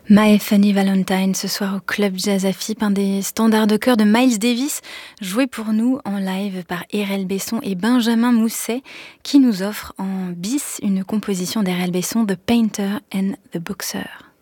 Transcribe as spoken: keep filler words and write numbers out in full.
My Funny Valentine, ce soir au Club Jazz à Fippe, un des standards de chœur de Miles Davis, joué pour nous en live par R L Besson et Benjamin Mousset, qui nous offre en bis une composition d'R L Besson, The Painter and the Boxer.